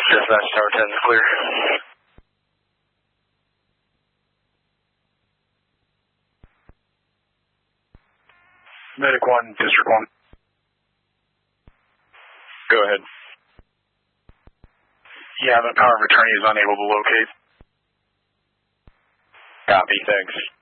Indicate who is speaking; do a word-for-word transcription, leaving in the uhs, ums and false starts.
Speaker 1: Dispatch Tower ten is clear.
Speaker 2: Medic one, District one.
Speaker 1: Go ahead.
Speaker 2: Yeah, the power of attorney is unable to locate.
Speaker 1: Copy, thanks.